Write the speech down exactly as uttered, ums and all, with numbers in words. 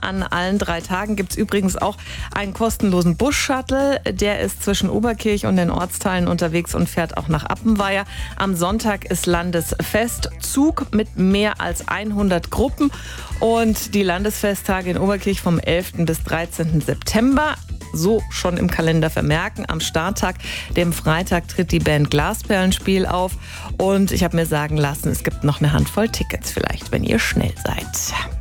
An allen drei Tagen gibt es übrigens auch einen kostenlosen Bus-Shuttle. Der ist zwischen Oberkirch und den Ortsteilen unterwegs und fährt auch nach Appenweier. Am Sonntag ist Landesfest. Zug mit mehr als hundert Gruppen. Und die Landesfesttage in Oberkirch vom elften bis dreizehnten September. So schon im Kalender vermerken. Am Starttag, dem Freitag, tritt die Band Glasperlenspiel auf. Und ich habe mir sagen lassen, es gibt noch eine Handvoll Tickets vielleicht, wenn ihr schnell seid.